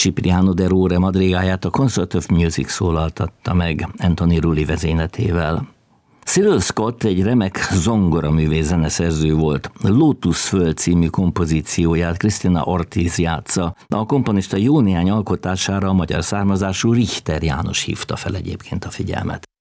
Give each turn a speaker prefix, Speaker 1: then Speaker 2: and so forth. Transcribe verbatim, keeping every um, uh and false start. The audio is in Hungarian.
Speaker 1: Cipriano de Rore madrigáját a Concert of Music szólaltatta meg Anthony Rulli vezényletével. Cyril Scott egy remek zongoraművész zeneszerző volt. Lotus Föld című kompozícióját Cristina Ortiz játsza. A komponista jó néhány alkotására a magyar származású Richter János hívta fel egyébként a figyelmet.